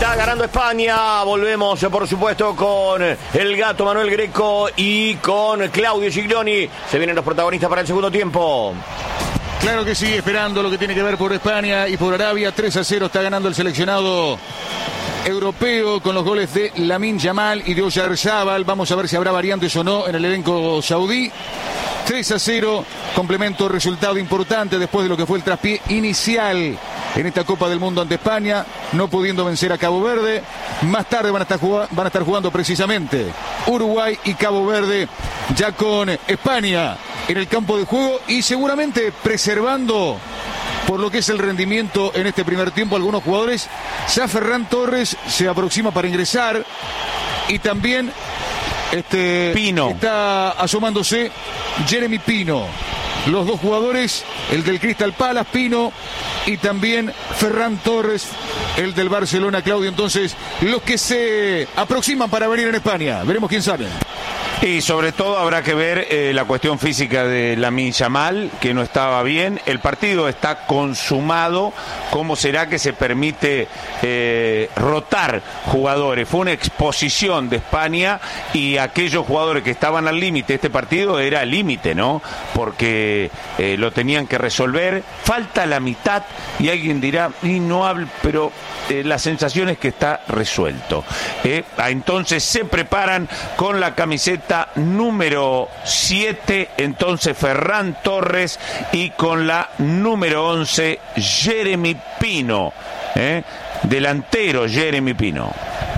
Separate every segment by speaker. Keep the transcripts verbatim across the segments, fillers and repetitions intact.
Speaker 1: Está ganando España. Volvemos, por supuesto, con el Gato Manuel Greco y con Claudio Giglioni. Se vienen los protagonistas para el segundo tiempo.
Speaker 2: Claro que sí, esperando lo que tiene que ver por España y por Arabia. tres a cero está ganando el seleccionado europeo con los goles de Lamine Yamal y de Oyarzabal. Vamos a ver si habrá variantes o no en el elenco saudí. tres a cero, complemento, resultado importante después de lo que fue el traspié inicial en esta Copa del Mundo ante España, no pudiendo vencer a Cabo Verde. Más tarde van a estar jugando, van a estar jugando precisamente Uruguay y Cabo Verde, ya con España en el campo de juego y seguramente preservando por lo que es el rendimiento en este primer tiempo algunos jugadores. Ya Ferran Torres se aproxima para ingresar y también este
Speaker 3: Pino.
Speaker 2: Está asomándose Jeremy Pino. Los dos jugadores, el del Crystal Palace, Pino, y también Ferran Torres, el del Barcelona, Claudio. Entonces, los que se aproximan para venir en España. Veremos quién sale.
Speaker 3: Y sobre todo habrá que ver eh, la cuestión física de Lamine Yamal, que no estaba bien. El partido está consumado. ¿Cómo será que se permite eh, rotar jugadores? Fue una exposición de España y aquellos jugadores que estaban al límite. Este partido era límite, ¿no? Porque eh, lo tenían que resolver. Falta la mitad y alguien dirá, y no hablo, pero eh, la sensación es que está resuelto. Eh, entonces se preparan con la camiseta número siete, entonces Ferran Torres, y con la número once Jeremy Pino, ¿eh? delantero Jeremy Pino.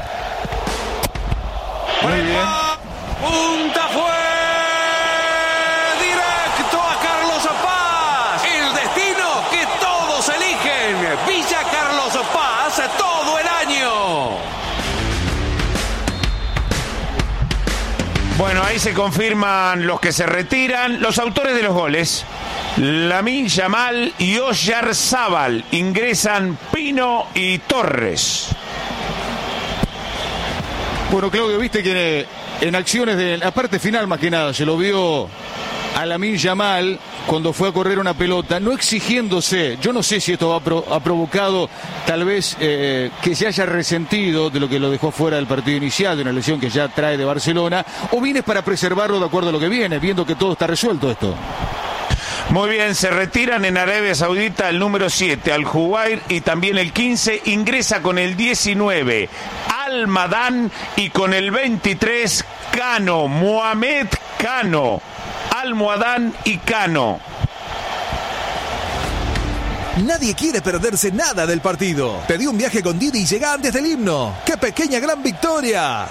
Speaker 2: Muy bien.
Speaker 4: Punta fue directo a Carlos Paz, el destino que todos eligen. Villa Carlos Paz todo el año.
Speaker 3: Bueno, ahí se confirman los que se retiran. Los autores de los goles: Lamine Yamal y Oyarzabal. Ingresan Pino y Torres.
Speaker 2: Bueno, Claudio, viste que en acciones de la parte final, más que nada, se lo vio a Lamine Yamal cuando fue a correr una pelota, no exigiéndose. Yo no sé si esto ha, pro, ha provocado tal vez eh, que se haya resentido de lo que lo dejó fuera del partido inicial, de una lesión que ya trae de Barcelona, o viene para preservarlo de acuerdo a lo que viene, viendo que todo está resuelto esto.
Speaker 3: Muy bien, se retiran en Arabia Saudita el número siete, Al-Juwair, y también el quince, ingresa con el diecinueve, Al-Madán, y con el veintitrés, Cano, Mohamed Cano. Almohadán y Cano.
Speaker 5: Nadie quiere perderse nada del partido. Pedí un viaje con Didi y llega antes del himno. ¡Qué pequeña gran victoria!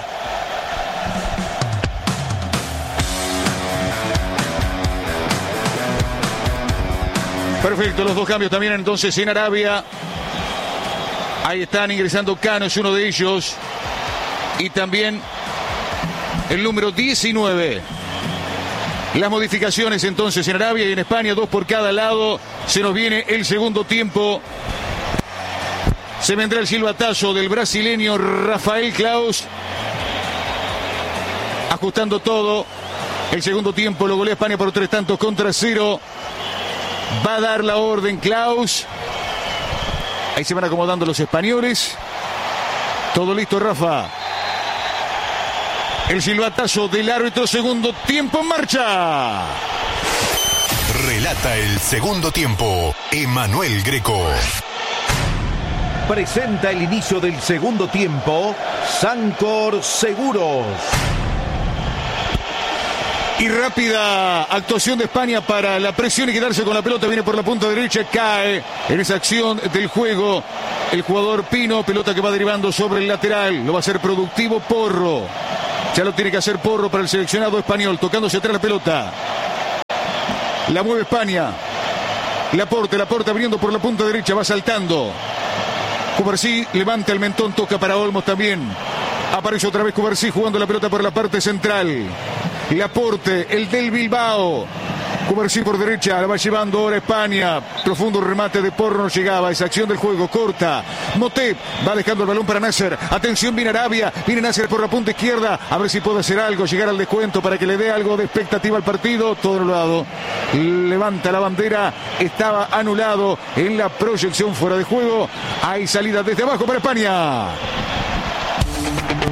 Speaker 2: Perfecto, los dos cambios también entonces en Arabia. Ahí están ingresando, Cano es uno de ellos. Y también el número diecinueve. Las modificaciones entonces en Arabia y en España, dos por cada lado. Se nos viene el segundo tiempo. Se vendrá el silbatazo del brasileño Rafael Claus. Ajustando todo. El segundo tiempo lo golea España por tres tantos contra cero. Va a dar la orden Claus. Ahí se van acomodando los españoles. Todo listo, Rafa. El silbatazo del árbitro, segundo tiempo en marcha.
Speaker 6: Relata el segundo tiempo Emanuel Greco.
Speaker 7: Presenta el inicio del segundo tiempo Sancor Seguros.
Speaker 2: Y rápida actuación de España para la presión y quedarse con la pelota. Viene por la punta derecha, cae en esa acción del juego el jugador Pino. Pelota que va derivando sobre el lateral. Lo va a hacer productivo Porro. Ya lo tiene que hacer Porro para el seleccionado español. Tocándose atrás la pelota. La mueve España. Laporte, Laporte abriendo por la punta derecha. Va saltando. Cubarsí levanta el mentón. Toca para Olmos también. Aparece otra vez Cubarsí jugando la pelota por la parte central. Laporte, el del Bilbao. Cubarsí por derecha, la va llevando ahora España. Profundo remate de Porro, no llegaba. Esa acción del juego, corta. Motep va dejando el balón para Nasser. Atención, viene Arabia. Viene Nasser por la punta izquierda. A ver si puede hacer algo, llegar al descuento para que le dé algo de expectativa al partido. Todo anulado. Levanta la bandera. Estaba anulado en la proyección fuera de juego. Hay salida desde abajo para España.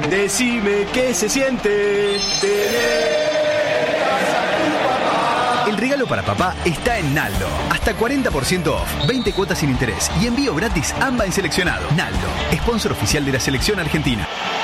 Speaker 8: Decime qué se siente tener.
Speaker 9: El regalo para papá está en Naldo. Hasta cuarenta por ciento off, veinte cuotas sin interés y envío gratis AMBA en seleccionado. Naldo, sponsor oficial de la selección argentina.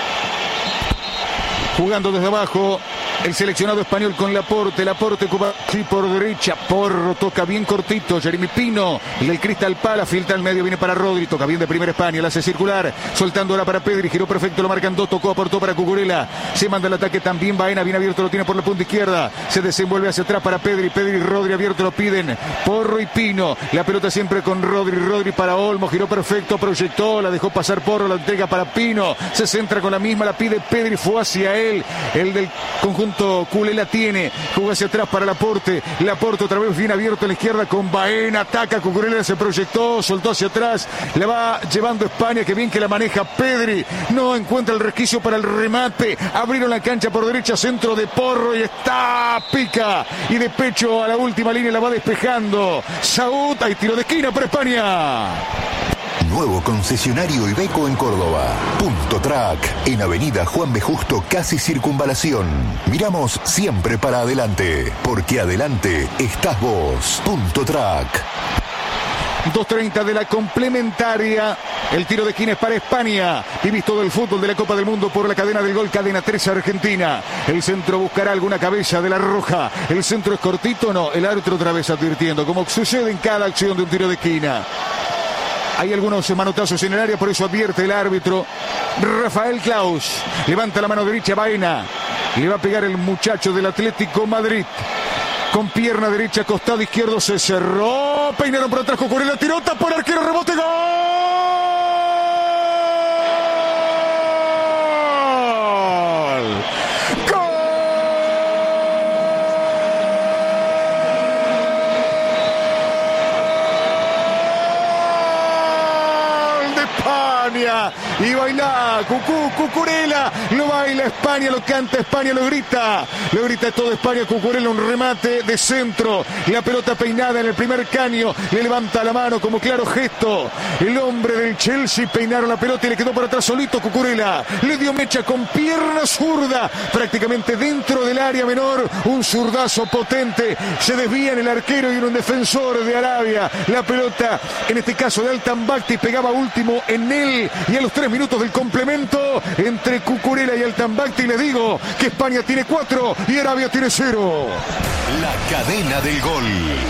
Speaker 2: Jugando desde abajo, el seleccionado español con Laporte. Laporte ocupa sí por derecha. Porro toca bien cortito. Jeremy Pino, el del Crystal Palace, filtra al medio, viene para Rodri. Toca bien de primera España, la hace circular. Soltando ahora para Pedri, giró perfecto, lo marcan dos. Tocó, aportó para Cucurella. Se manda el ataque también Baena, bien abierto, lo tiene por la punta izquierda. Se desenvuelve hacia atrás para Pedri. Pedri y Rodri abierto, lo piden. Porro y Pino. La pelota siempre con Rodri. Rodri para Olmo, giró perfecto, proyectó, la dejó pasar Porro, la entrega para Pino. Se centra con la misma, la pide Pedri, fue hacia él. El del conjunto culé la tiene, juega hacia atrás para Laporte. Laporte otra vez bien abierto a la izquierda con Baena, ataca, Cucurella se proyectó, soltó hacia atrás, la va llevando España, que bien que la maneja Pedri, no encuentra el resquicio para el remate, abrieron la cancha por derecha, centro de Porro y está, pica, y de pecho a la última línea la va despejando Saúd, hay tiro de esquina para España.
Speaker 6: Nuevo concesionario Iveco en Córdoba. Punto Track, en Avenida Juan B. Justo, casi Circunvalación. Miramos siempre para adelante, porque adelante estás vos. Punto Track.
Speaker 2: dos treinta de la complementaria. El tiro de esquina es para España. Vivís todo el fútbol de la Copa del Mundo por la cadena del gol, Cadena tres Argentina. El centro buscará alguna cabeza de la Roja. El centro es cortito, no. El árbitro otra vez advirtiendo, como sucede en cada acción de un tiro de esquina. Hay algunos manotazos en el área, por eso advierte el árbitro. Rafael Claus levanta la mano derecha, Baena. Le va a pegar el muchacho del Atlético Madrid. Con pierna derecha, costado izquierdo, se cerró. Peinaron por atrás, Cucurella, tirota por arquero, rebote, gol. Y baila Cucú, Cucurella, lo baila España, lo canta España, lo grita, lo grita toda España. Cucurella, un remate de centro, la pelota peinada en el primer caño, le levanta la mano como claro gesto, el hombre del Chelsea, peinaron la pelota y le quedó por atrás solito Cucurella, le dio mecha con pierna zurda, prácticamente dentro del área menor, un zurdazo potente, se desvía en el arquero y en un defensor de Arabia, la pelota, en este caso de Altan Bakhti, pegaba último en él. Y a los tres minutos del complemento entre Cucurella y Altan Bakhti, le digo que España tiene cuatro y Arabia tiene cero.
Speaker 6: La cadena del gol.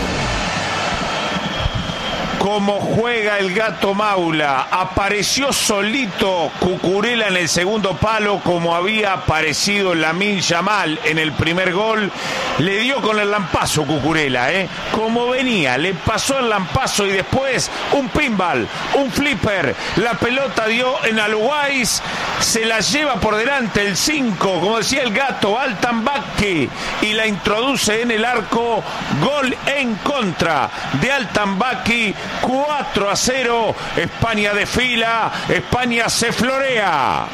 Speaker 3: Como juega el Gato Maula, apareció solito Cucurella en el segundo palo, como había aparecido Lamine Yamal en el primer gol. Le dio con el lampazo Cucurella, ¿eh? Como venía, le pasó el lampazo y después un pinball, un flipper. La pelota dio en Aluguais, se la lleva por delante el cinco, como decía el Gato, Altan Bakhti, y la introduce en el arco. Gol en contra de Altan Bakhti. cuatro a cero, España desfila, España se florea.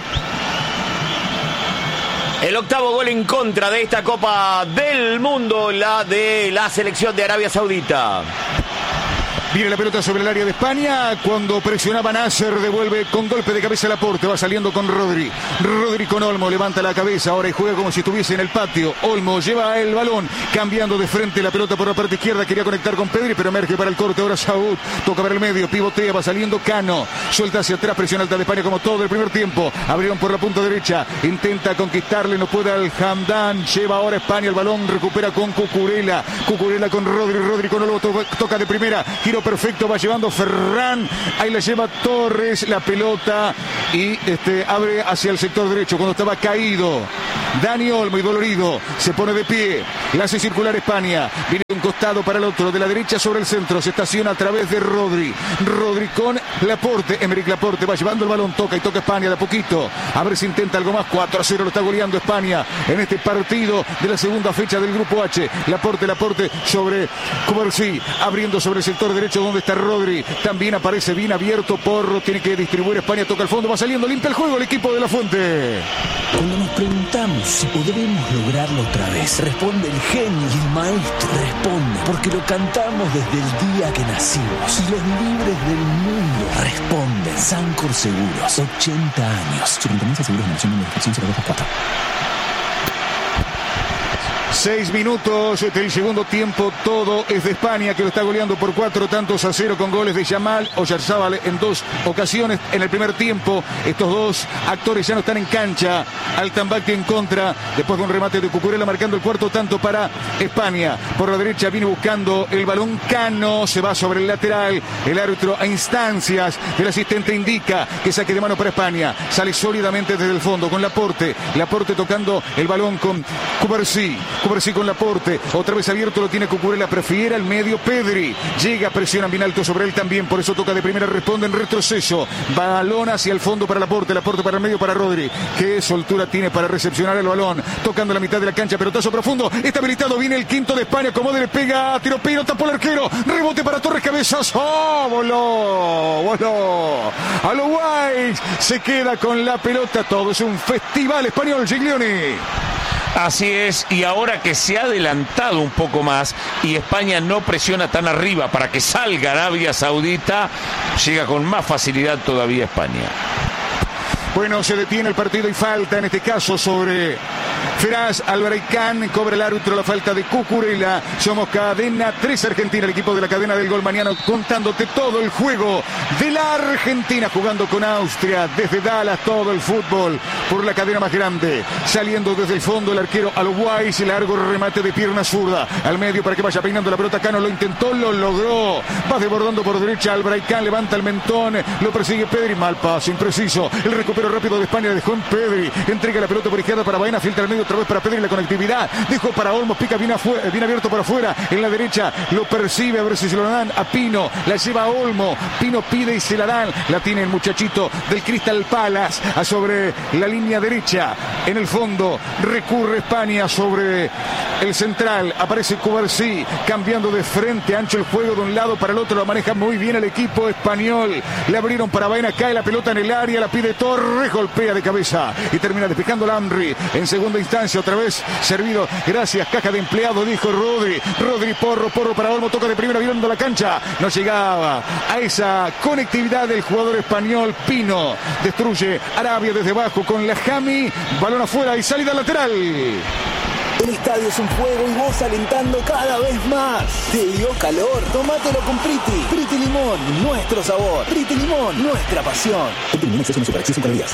Speaker 1: El octavo gol en contra de esta Copa del Mundo, la de la selección de Arabia Saudita.
Speaker 2: Viene la pelota sobre el área de España. Cuando presionaba Nasser, devuelve con golpe de cabeza Laporte. Va saliendo con Rodri. Rodri con Olmo. Levanta la cabeza ahora y juega como si estuviese en el patio. Olmo lleva el balón. Cambiando de frente la pelota por la parte izquierda. Quería conectar con Pedri, pero emerge para el corte. Ahora Saúd. Toca para el medio. Pivotea. Va saliendo Cano. Suelta hacia atrás. Presión alta de España como todo el primer tiempo. Abrieron por la punta derecha. Intenta conquistarle. No puede al Hamdan. Lleva ahora España el balón. Recupera con Cucurella. Cucurella con Rodri. Rodri con Olmo. Toca de primera. Giro perfecto, va llevando Ferran, ahí la lleva Torres, la pelota y este abre hacia el sector derecho cuando estaba caído Dani Olmo y dolorido, se pone de pie, la hace circular España, viene de un costado para el otro, de la derecha sobre el centro, se estaciona a través de Rodri, Rodri con Laporte, Emerick Laporte va llevando el balón, toca y toca España de a poquito, a ver si intenta algo más, cuatro a cero lo está goleando España en este partido de la segunda fecha del Grupo H. Laporte, Laporte sobre Cubarsí, abriendo sobre el sector derecho donde está Rodri, también aparece bien abierto Porro, tiene que distribuir España, toca el fondo, va saliendo, limpia el juego el equipo de La Fuente.
Speaker 10: Cuando nos preguntamos si podremos lograrlo otra vez, responde el genio y el maestro, responde responde, porque lo cantamos desde el día que nacimos. Y los libres del mundo responden. Sancor Seguros, ochenta años. Superintendencia de Seguros de Nación, número cero dos cuatro.
Speaker 2: Seis minutos del segundo tiempo, todo es de España, que lo está goleando por cuatro tantos a cero con goles de Yamal, Oyarzábal en dos ocasiones en el primer tiempo. Estos dos actores ya no están en cancha. Altambacti en contra, después de un remate de Cucurella marcando el cuarto tanto para España. Por la derecha viene buscando el balón Cano, se va sobre el lateral. El árbitro a instancias del asistente indica que saque de mano para España. Sale sólidamente desde el fondo con Laporte. Laporte tocando el balón con Cubarsí. Cubarsí con Laporte, otra vez abierto lo tiene Cucurella, prefiere al medio Pedri, llega, presiona bien alto sobre él también, por eso toca de primera, responde en retroceso, balón hacia el fondo para Laporte, Laporte para el medio para Rodri, qué soltura tiene para recepcionar el balón, tocando la mitad de la cancha, pelotazo profundo, está habilitado, viene el quinto de España, Comode le pega, tiro Pino, tapó el arquero, rebote para Torres, cabezazo, ¡oh! voló, voló, a lo guay, se queda con la pelota, todo es un festival español, Giglioni.
Speaker 3: Así es, y ahora que se ha adelantado un poco más y España no presiona tan arriba para que salga Arabia Saudita, llega con más facilidad todavía España.
Speaker 2: Bueno, se detiene el partido y falta, en este caso sobre Feraz Albarracán, cobra el árbitro la falta de Cucurella. Somos Cadena tres Argentina, el equipo de la cadena del gol mañana, contándote todo el juego de la Argentina, jugando con Austria, desde Dallas, todo el fútbol por la cadena más grande. Saliendo desde el fondo el arquero Aloguais, largo remate de pierna zurda, al medio para que vaya peinando la pelota. Cano lo intentó, lo logró, va desbordando por derecha Albarracán, levanta el mentón, lo persigue Pedri, mal paso, impreciso, el recupero rápido de España, dejó en Pedri, entrega la pelota por izquierda para Baena, filtra al medio otra vez para Pedri, la conectividad, dejó para Olmos, pica bien, afuera, bien abierto para afuera, en la derecha, lo percibe, a ver si se lo dan a Pino, la lleva a Olmo, Pino pide y se la dan, la tiene el muchachito del Crystal Palace, a sobre la línea derecha, en el fondo, recurre España sobre el central, aparece Cubarsí, cambiando de frente, ancho el juego de un lado para el otro, lo maneja muy bien el equipo español, le abrieron para Baena, cae la pelota en el área, la pide Torres, golpea de cabeza y termina despejando Lamri, en segunda instancia otra vez servido, gracias, caja de empleado, dijo Rodri, Rodri Porro, Porro para Olmo, toca de primera viendo la cancha, no llegaba a esa conectividad del jugador español. Pino destruye Arabia desde abajo con la Jami, balón afuera y salida lateral.
Speaker 10: El estadio es un juego y vos alentando cada vez más. ¿Te dio calor? Tómatelo con Priti. Priti Limón, nuestro sabor. Priti Limón, nuestra pasión. Priti Limón, exceso no supera cinco calorías.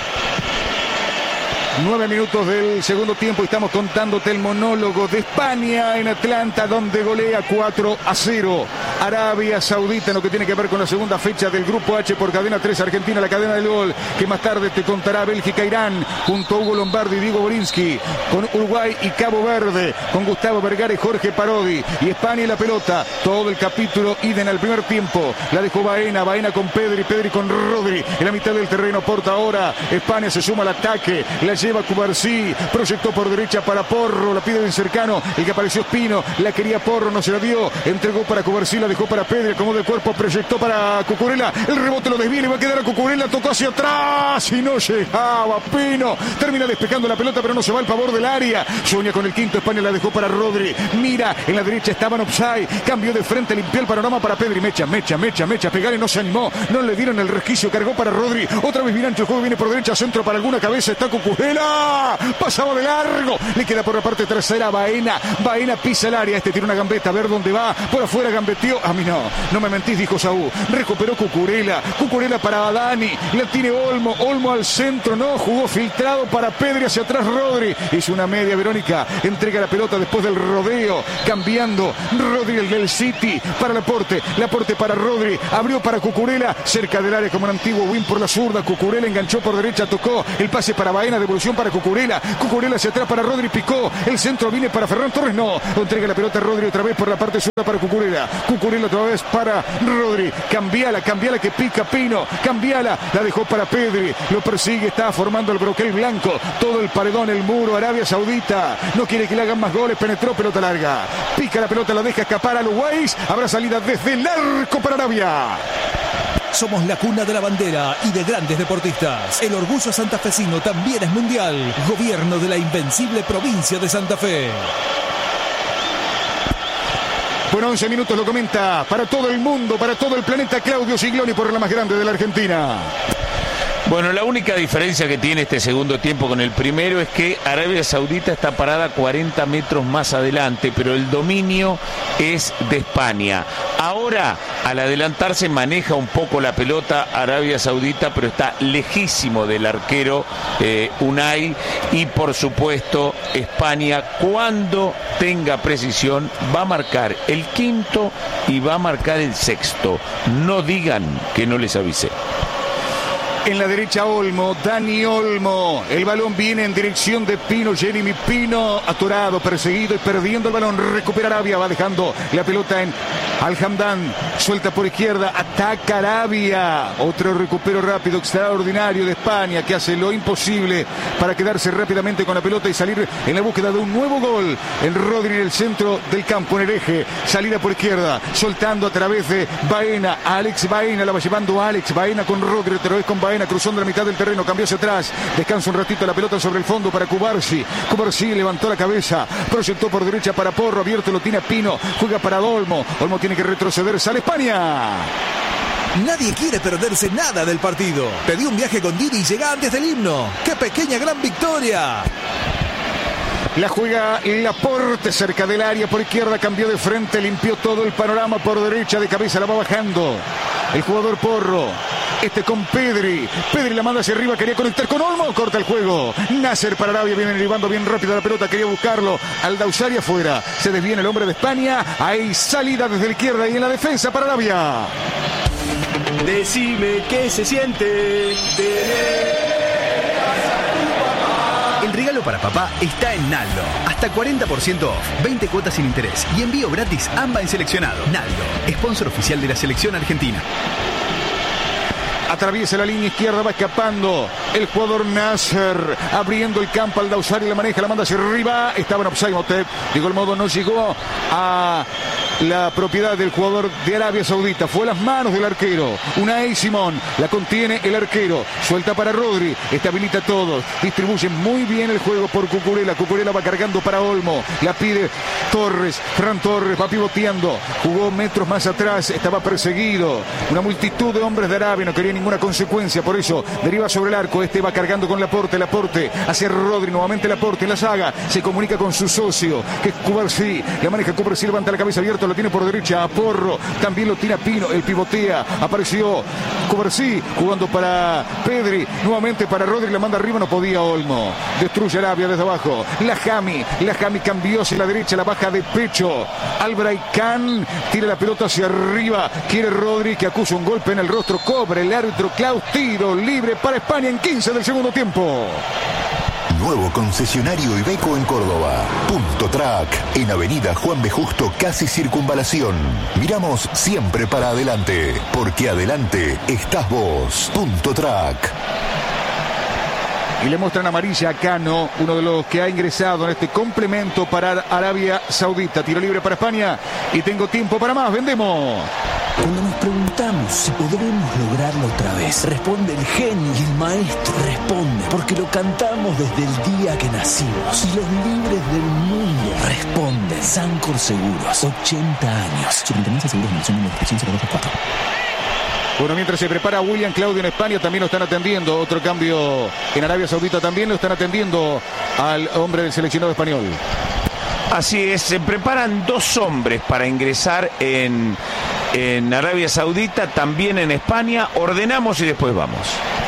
Speaker 2: Nueve minutos del segundo tiempo, estamos contándote el monólogo de España en Atlanta, donde golea cuatro a cero Arabia Saudita, en lo que tiene que ver con la segunda fecha del Grupo H por Cadena tres Argentina, la cadena del gol, que más tarde te contará Bélgica-Irán, junto a Hugo Lombardi y Diego Borinsky, con Uruguay y Cabo Verde, con Gustavo Vergara y Jorge Parodi, y España y la pelota, todo el capítulo iden al primer tiempo, la dejó Baena, Baena con Pedri, Pedri con Rodri, en la mitad del terreno, porta ahora, España se suma al ataque, la lleva Cubarsí, proyectó por derecha para Porro, la pide bien cercano, el que apareció Espino, la quería Porro, no se la dio, entregó para Cubarsí, la dejó para Pedri, acomodó el cuerpo, proyectó para Cucurella, el rebote lo desvía, le va a quedar a Cucurella, tocó hacia atrás y no llegaba Pino, termina despejando la pelota pero no se va al favor del área, sueña con el quinto, España la dejó para Rodri, mira, en la derecha estaban offside, cambió de frente, limpió el panorama para Pedri, mecha, mecha, mecha, mecha, pegarle, no se animó, no le dieron el resquicio, cargó para Rodri, otra vez Virancho, el juego viene por derecha, centro para alguna cabeza, está Cucurella, pasaba de largo, le queda por la parte trasera Baena, Baena pisa el área, este tira una gambeta, a ver dónde va, por afuera gambeteó, a mí no, no me mentís, dijo Saúl, recuperó Cucurella, Cucurella para Dani, la tiene Olmo, Olmo al centro, no, jugó filtrado para Pedri, hacia atrás Rodri, hizo una media, Verónica, entrega la pelota después del rodeo, cambiando, Rodri el del City, para Laporte, Laporte para Rodri, abrió para Cucurella, cerca del área como un antiguo win por la zurda, Cucurella enganchó por derecha, tocó, el pase para Baena, devolución para Cucurella, Cucurella hacia atrás para Rodri, picó, el centro viene para Ferran Torres, no, entrega la pelota a Rodri otra vez por la parte zurda para Cucurella, Cucurella otra vez para Rodri, cambiala, cambiala que pica Pino, cambiala, la dejó para Pedri, lo persigue, está formando el broquel blanco, todo el paredón, el muro, Arabia Saudita, no quiere que le hagan más goles, penetró, pelota larga, pica la pelota, la deja escapar a los Uruguay, habrá salida desde el arco para Arabia.
Speaker 5: Somos la cuna de la bandera y de grandes deportistas. El orgullo santafesino también es mundial. Gobierno de la invencible provincia de Santa Fe.
Speaker 2: Bueno, once minutos lo comenta para todo el mundo, para todo el planeta, Claudio Gigloni por la más grande de la Argentina.
Speaker 3: Bueno, la única diferencia que tiene este segundo tiempo con el primero es que Arabia Saudita está parada cuarenta metros más adelante, pero el dominio es de España. Ahora, al adelantarse, maneja un poco la pelota Arabia Saudita, pero está lejísimo del arquero eh, Unai. Y por supuesto, España, cuando tenga precisión, va a marcar el quinto y va a marcar el sexto. No digan que no les avisé.
Speaker 2: En la derecha Olmo, Dani Olmo. El balón viene en dirección de Pino, Jeremy Pino, atorado, perseguido y perdiendo el balón. Recupera Arabia, va dejando la pelota en Al-Hamdan. Suelta por izquierda, ataca Arabia. Otro recupero rápido, extraordinario de España, que hace lo imposible para quedarse rápidamente con la pelota y salir en la búsqueda de un nuevo gol. El Rodri en el centro del campo, en el eje. Salida por izquierda, soltando a través de Baena. Alex Baena, la va llevando Alex Baena con Rodri, otra vez con Baena. Cruzando la mitad del terreno, cambió hacia atrás, descansa un ratito la pelota sobre el fondo para Cubarsi. Cubarsi levantó la cabeza, proyectó por derecha para Porro, abierto lo tiene Pino, juega para Olmo. Olmo tiene que retroceder, sale España.
Speaker 5: Nadie quiere perderse nada del partido. Pedí un viaje con Didi y llega antes del himno. ¡Qué pequeña gran victoria!
Speaker 2: La juega Laporte cerca del área por izquierda, cambió de frente, limpió todo el panorama por derecha, de cabeza la va bajando el jugador Porro. Este con Pedri. Pedri la manda hacia arriba, quería conectar con Olmo, corta el juego. Nasser para Arabia, viene derivando bien rápido la pelota, quería buscarlo. Aldausari afuera, se desviene el hombre de España. Hay salida desde la izquierda y en la defensa para Arabia.
Speaker 8: Decime qué se siente tener...
Speaker 9: El regalo para papá está en Naldo. Hasta cuarenta por ciento off, veinte cuotas sin interés y envío gratis AMBA en seleccionado. Naldo, sponsor oficial de la selección argentina.
Speaker 2: Atraviesa la línea izquierda, va escapando el jugador Nasser, abriendo el campo. Aldausari la maneja, la manda hacia arriba. Estaba en offside, Motep. De igual modo no llegó a la propiedad del jugador de Arabia Saudita. Fue a las manos del arquero. Unai Simón, la contiene el arquero. Suelta para Rodri, estabilita a todos. Distribuye muy bien el juego por Cucurella. Cucurella va cargando para Olmo. La pide Torres, Fran Torres, va pivoteando. Jugó metros más atrás, estaba perseguido. Una multitud de hombres de Arabia, no quería ninguna consecuencia, por eso deriva sobre el arco. Este va cargando con Laporte, Laporte hacia Rodri, nuevamente Laporte en la saga, se comunica con su socio, que es Cubarsi, la maneja Cubarsi, levanta la cabeza abierta, lo tiene por derecha a Porro, también lo tira Pino, el pivotea, apareció Cubarsi, jugando para Pedri, nuevamente para Rodri, la manda arriba, no podía Olmo, destruye Arabia desde abajo, la Jami, la Jami cambió hacia la derecha, la baja de pecho, Albray Khan, tira la pelota hacia arriba, quiere Rodri, que acusa un golpe en el rostro, cobra el árbitro Klaus, tiro libre para España en quince del segundo tiempo.
Speaker 6: Nuevo concesionario Iveco en Córdoba. Punto Track, en Avenida Juan B. Justo, casi Circunvalación. Miramos siempre para adelante, porque adelante estás vos. Punto Track.
Speaker 2: Y le muestran amarilla a Cano, uno de los que ha ingresado en este complemento para Arabia Saudita. Tiro libre para España y tengo tiempo para más. Vendemos.
Speaker 10: Cuando nos preguntamos si podremos lograrlo otra vez, responde el genio y el maestro. Responde porque lo cantamos desde el día que nacimos. Y los libres del mundo responden. Sancor Seguros, ochenta años. Superintendencia de Seguros de Nación, número cero dos cuatro.
Speaker 2: Bueno, mientras se prepara William Claudio en España, también lo están atendiendo. Otro cambio en Arabia Saudita, también lo están atendiendo al hombre del seleccionado español.
Speaker 3: Así es, se preparan dos hombres para ingresar en, en Arabia Saudita, también en España. Ordenamos y después vamos.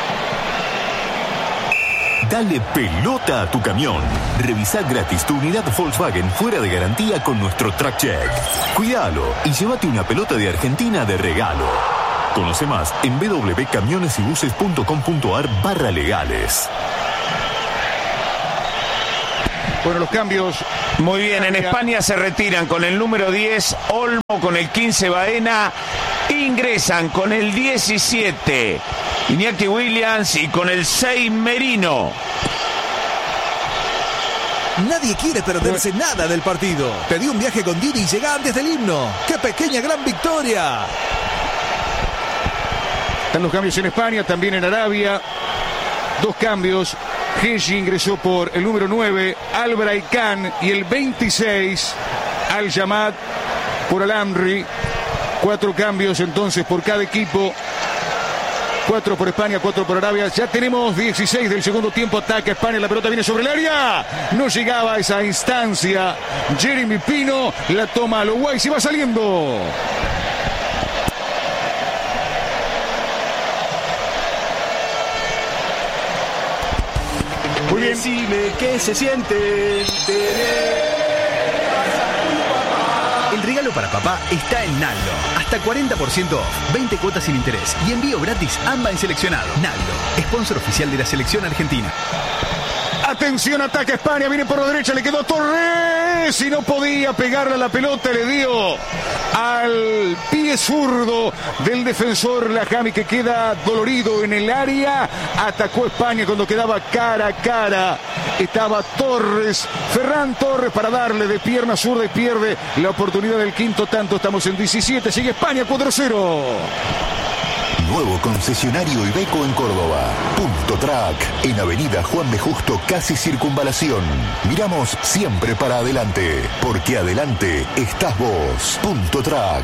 Speaker 11: Dale pelota a tu camión. Revisa gratis tu unidad Volkswagen fuera de garantía con nuestro Track Check. Cuídalo y llévate una pelota de Argentina de regalo. Conoce más en w w w punto camiones y buses punto com punto a r barra legales.
Speaker 2: Bueno, los cambios.
Speaker 3: Muy bien, en España se retiran con el número diez Olmo, con el quince Baena, ingresan con el diecisiete Iñaki Williams y con el seis Merino.
Speaker 5: Nadie quiere perderse nada del partido. Pedí un viaje con Didi y llega antes del himno. ¡Qué pequeña gran victoria!
Speaker 2: Están los cambios en España, también en Arabia. Dos cambios. Geji ingresó por el número nueve, Albray Khan, y el veintiséis, Al-Jamad por Al-Amri. Cuatro cambios entonces por cada equipo. Cuatro por España, cuatro por Arabia. Ya tenemos dieciséis del segundo tiempo. Ataca España, la pelota viene sobre el área. No llegaba a esa instancia. Jeremy Pino la toma a lo guay, se va saliendo. Muy bien.
Speaker 8: Decime qué se siente tener...
Speaker 9: El regalo para papá está en Naldo. Hasta cuarenta por ciento off, veinte cuotas sin interés y envío gratis AMBA en seleccionado. Naldo, sponsor oficial de la selección argentina.
Speaker 2: Atención, ataca España, viene por la derecha, le quedó Torres y no podía pegarle a la pelota, le dio al pie zurdo del defensor Lajami, que queda dolorido en el área. Atacó España cuando quedaba cara a cara. Estaba Torres, Ferran Torres, para darle de pierna zurda y pierde la oportunidad del quinto tanto. Estamos en diecisiete, sigue España cuatro cero.
Speaker 6: Nuevo concesionario Iveco en Córdoba. Punto Track, en Avenida Juan B. Justo, casi Circunvalación. Miramos siempre para adelante, porque adelante estás vos. Punto Track.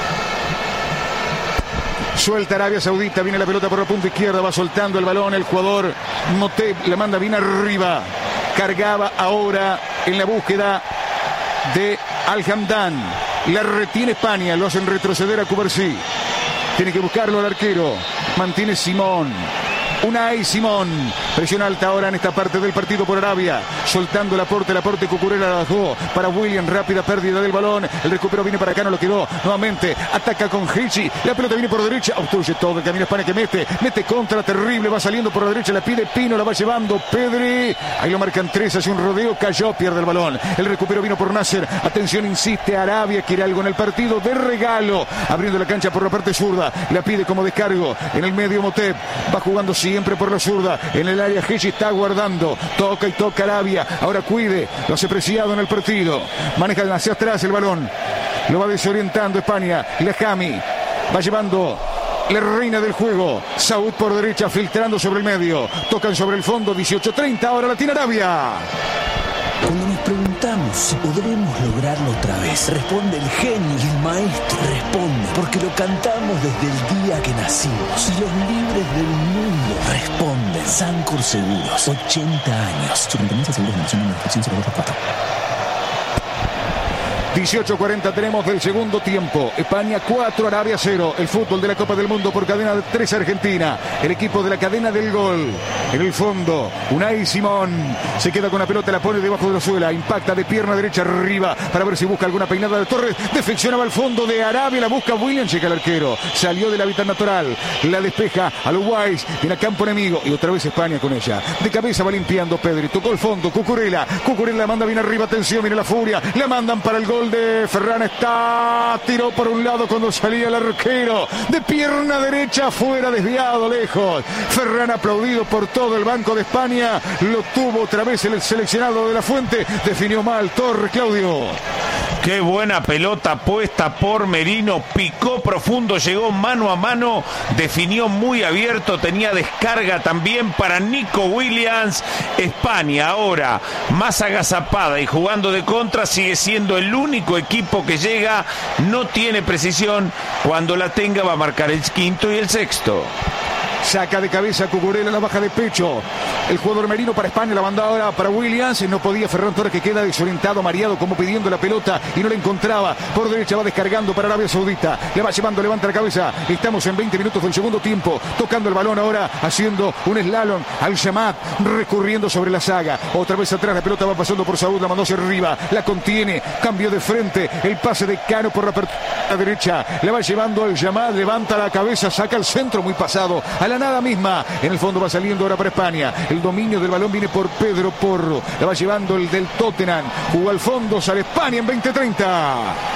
Speaker 2: Suelta Arabia Saudita, viene la pelota por la punta izquierda, va soltando el balón el jugador Moteb, la manda bien arriba. Cargaba ahora en la búsqueda de Al-Hamdan. La retiene España, lo hacen retroceder a Cubarsí. Tiene que buscarlo el arquero. Mantiene Simón. Unai Simón. Presión alta ahora en esta parte del partido por Arabia. Soltando el aporte, el aporte Cucurella la dejó para William. Rápida pérdida del balón. El recupero viene para acá, no lo quedó. Nuevamente ataca con Hichi. La pelota viene por derecha. Obstruye todo el camino España que mete. Mete contra, terrible. Va saliendo por la derecha. La pide Pino, la va llevando Pedri. Ahí lo marcan tres. Hace un rodeo. Cayó, pierde el balón. El recupero vino por Nasser. Atención, insiste Arabia. Quiere algo en el partido de regalo. Abriendo la cancha por la parte zurda. La pide como descargo. En el medio Moteb. Va jugando siempre por la zurda. En el área Hichi está guardando. Toca y toca Arabia. Ahora cuide. Lo hace preciado en el partido. Maneja hacia atrás el balón. Lo va desorientando España. Lajami va llevando la reina del juego. Saúd por derecha, filtrando sobre el medio. Tocan sobre el fondo. dieciocho treinta. Ahora la tiene Arabia.
Speaker 10: Cuando nos preguntamos si podremos lograrlo otra vez, responde el genio y el maestro. Responde porque lo cantamos desde el día que nacimos. Y los libres del mundo responden. Sancor Seguros, ochenta años. Superintendencia de Seguros de Nación, número cero dos cuatro.
Speaker 2: dieciocho cuarenta tenemos del segundo tiempo. España cuatro, Arabia cero. El fútbol de la Copa del Mundo por cadena de tres Argentina. El equipo de la cadena del gol. En el fondo, Unai Simón se queda con la pelota, la pone debajo de la suela. Impacta de pierna derecha arriba para ver si busca alguna peinada de Torres. Defeccionaba al fondo de Arabia, la busca William. Llega el arquero. Salió del hábitat natural. La despeja a los Wise. Viene a campo enemigo. Y otra vez España con ella. De cabeza va limpiando Pedri. Tocó el fondo. Cucurella. Cucurella la manda bien arriba. Atención, viene la furia. La mandan para el gol de Ferran. Está, tiró por un lado cuando salía el arquero, de pierna derecha afuera, desviado lejos. Ferran aplaudido por todo el banco de España. Lo tuvo otra vez el seleccionado de la Fuente. Definió mal Torres, Claudio.
Speaker 3: Qué buena pelota puesta por Merino, picó profundo, llegó mano a mano, definió muy abierto, tenía descarga también para Nico Williams. España ahora más agazapada y jugando de contra, sigue siendo el único equipo que llega, no tiene precisión, cuando la tenga va a marcar el quinto y el sexto.
Speaker 2: Saca de cabeza Cucurella, la baja de pecho. El jugador Merino para España, la manda ahora para Williams. No podía Ferran Torres, que queda desorientado, mareado, como pidiendo la pelota y no la encontraba. Por derecha va descargando para Arabia Saudita. Le va llevando, levanta la cabeza. Estamos en veinte minutos del segundo tiempo. Tocando el balón ahora, haciendo un slalom. Al-Shamat recurriendo sobre la saga. Otra vez atrás, la pelota va pasando por Saúd, la mandó hacia arriba. La contiene, cambio de frente. El pase de Cano por la apertura derecha. Le va llevando Al-Shamat, levanta la cabeza, saca el centro muy pasado. A la nada misma, en el fondo va saliendo ahora para España. El dominio del balón viene por Pedro Porro, la va llevando el del Tottenham, jugó al fondo, sale España en veinte treinta.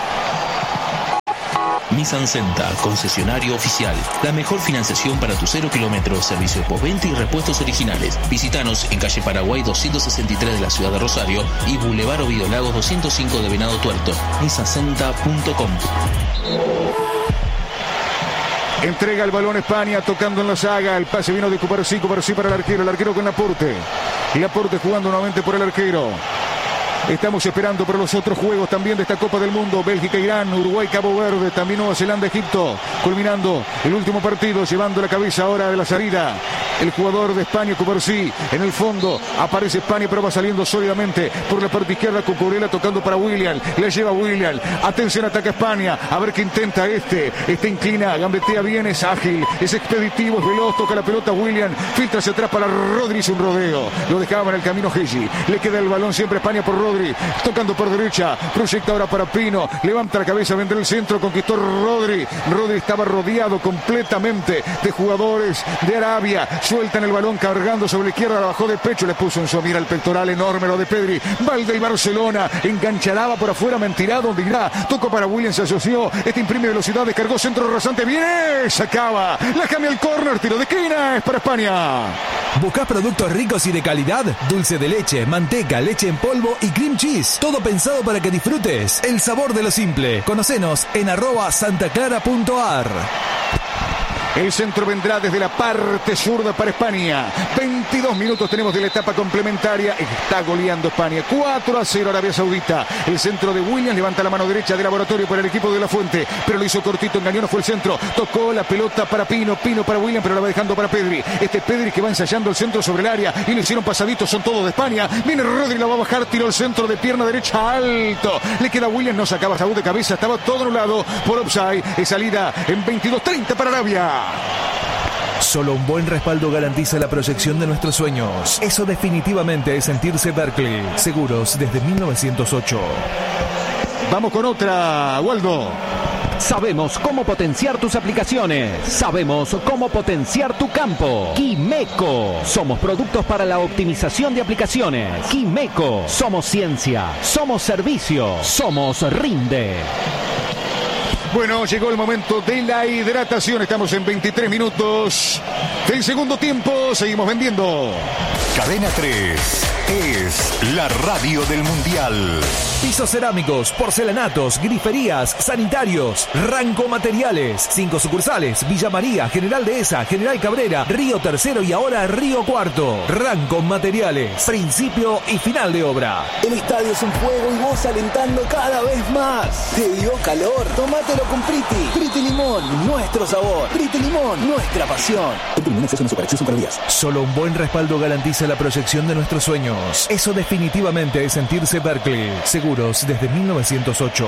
Speaker 12: Nissan Senta, concesionario oficial. La mejor financiación para tu cero kilómetros, servicio postventa y repuestos originales. Visítanos en calle Paraguay doscientos sesenta y tres de la ciudad de Rosario y Boulevard Ovidio Lagos doscientos cinco de Venado Tuerto. nissan senta punto com.
Speaker 2: Entrega el balón España, tocando en la saga. El pase vino de Cubarsí, Cubarsí para el arquero. El arquero con Laporte. Laporte jugando nuevamente por el arquero. Estamos esperando por los otros juegos también de esta Copa del Mundo. Bélgica, Irán, Uruguay, Cabo Verde, también Nueva Zelanda, Egipto. Culminando el último partido, llevando la cabeza ahora de la salida. El jugador de España, Cubarsí, en el fondo aparece España, pero va saliendo sólidamente por la parte izquierda. Cucurella tocando para William, le lleva William. Atención, ataca España, a ver qué intenta este. Este inclina, gambetea bien, es ágil, es expeditivo, es veloz, toca la pelota William, filtra hacia atrás para Rodri, es un rodeo. Lo dejaba en el camino Gigi, le queda el balón siempre España por Rodri, tocando por derecha, proyecta ahora para Pino, levanta la cabeza, vendrá el centro, conquistó Rodri. Rodri estaba rodeado completamente de jugadores de Arabia. Sueltan el balón cargando sobre la izquierda, la bajó de pecho, le puso en su mira el pectoral enorme lo de Pedri. Valde y Barcelona, engancharaba por afuera, mentirá donde irá. Tocó para Williams, se asoció, este imprime velocidad, descargó centro rasante, bien, sacaba, la cambia el córner, tiro de esquina, es para España.
Speaker 5: ¿Buscás productos ricos y de calidad? Dulce de leche, manteca, leche en polvo y cream cheese. Todo pensado para que disfrutes el sabor de lo simple. Conocenos en arroba santaclara punto ar.
Speaker 2: El centro vendrá desde la parte zurda para España. veintidós minutos tenemos de la etapa complementaria. Está goleando España. cuatro a cero Arabia Saudita. El centro de Williams levanta la mano derecha de Laboratorio para el equipo de La Fuente. Pero lo hizo cortito, engañó, no fue el centro. Tocó la pelota para Pino. Pino para Williams, pero la va dejando para Pedri. Este Pedri que va ensayando el centro sobre el área. Y lo hicieron pasadito, son todos de España. Viene Rodri, la va a bajar, tiró el centro de pierna derecha alto. Le queda Williams, no sacaba Saúl de cabeza. Estaba todo anulado por offside. Es salida en veintidós treinta para Arabia.
Speaker 5: Solo un buen respaldo garantiza la proyección de nuestros sueños. Eso definitivamente es sentirse Berkeley. Seguros desde mil novecientos ocho.
Speaker 2: Vamos con otra, Waldo.
Speaker 13: Sabemos cómo potenciar tus aplicaciones. Sabemos cómo potenciar tu campo. Quimeco. Somos productos para la optimización de aplicaciones. Quimeco. Somos ciencia. Somos servicio. Somos Rinde.
Speaker 2: Bueno, llegó el momento de la hidratación. Estamos en veintitrés minutos del segundo tiempo. Seguimos vendiendo.
Speaker 6: Cadena tres es la radio del Mundial.
Speaker 5: Pisos cerámicos, porcelanatos, griferías, sanitarios, Ranco Materiales. Cinco sucursales: Villa María, General Dehesa, General Cabrera, Río Tercero y ahora Río Cuarto. Ranco Materiales, principio y final de obra.
Speaker 10: El estadio es un fuego y vos alentando cada vez más. ¿Te dio calor? Tómatelo con Priti. Priti Limón, nuestro sabor. Priti Limón, nuestra pasión. Priti Limón, exceso no supera, exceso para días.
Speaker 5: Solo un buen respaldo garantiza la proyección de nuestros sueños. Eso definitivamente es sentirse Berkeley. Seguros desde mil novecientos ocho.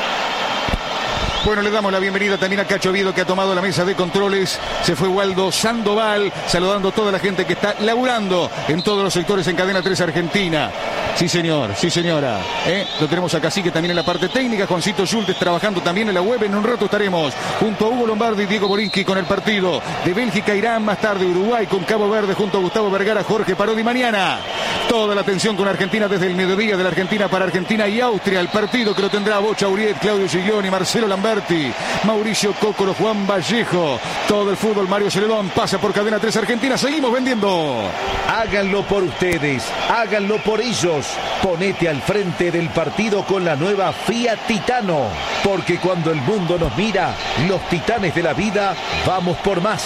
Speaker 2: Bueno, le damos la bienvenida también a Cacho Oviedo, que ha tomado la mesa de controles. Se fue Waldo Sandoval, saludando a toda la gente que está laburando en todos los sectores en Cadena tres Argentina. Sí, señor, sí, señora. ¿Eh? Lo tenemos a Cacique también en la parte técnica. Juancito Schultes trabajando también en la web. En un rato estaremos junto a Hugo Lombardi y Diego Borinqui con el partido de Bélgica, Irán. Más tarde Uruguay con Cabo Verde junto a Gustavo Vergara, Jorge Parodi. Mañana toda la atención con Argentina desde el mediodía de la Argentina para Argentina y Austria. El partido que lo tendrá Bocha Uriet, Claudio Giglioni, Marcelo Lamberti, Mauricio Cócolo, Juan Vallejo. Todo el fútbol, Mario Celedón, pasa por Cadena tres Argentina. Seguimos vendiendo.
Speaker 7: Háganlo por ustedes, háganlo por ellos. Ponete al frente del partido con la nueva Fiat Titano. Porque cuando el mundo nos mira, los titanes de la vida, vamos por más.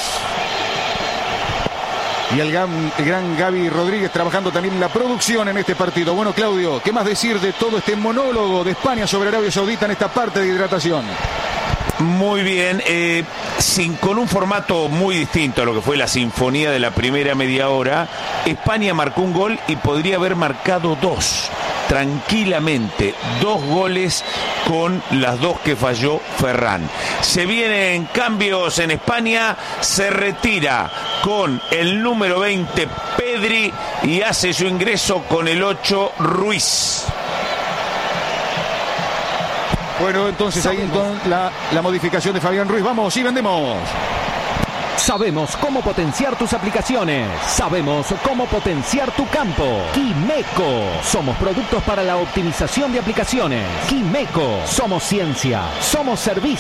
Speaker 2: Y el gran, el gran Gaby Rodríguez trabajando también en la producción en este partido. Bueno, Claudio, ¿qué más decir de todo este monólogo de España sobre Arabia Saudita en esta parte de hidratación?
Speaker 3: Muy bien, eh, sin, con un formato muy distinto a lo que fue la sinfonía de la primera media hora. España marcó un gol y podría haber marcado dos, tranquilamente, dos goles con las dos que falló Ferran. Se vienen cambios en España, se retira con el número veinte Pedri y hace su ingreso con el ocho Ruiz.
Speaker 2: Bueno, entonces ahí entonces la, la modificación de Fabián Ruiz. Vamos y vendemos.
Speaker 13: Sabemos cómo potenciar tus aplicaciones. Sabemos cómo potenciar tu campo. Quimeco. Somos productos para la optimización de aplicaciones. Quimeco. Somos ciencia. Somos servicio.